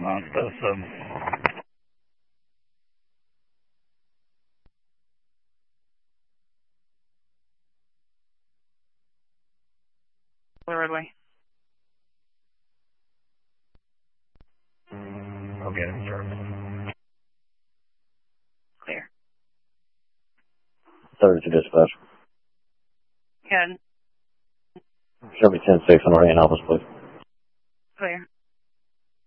Mazda 7. Roadway. Okay, sir. Clear. 32 dispatch. Good. Chevy 10-6 on Indianapolis, please. Clear.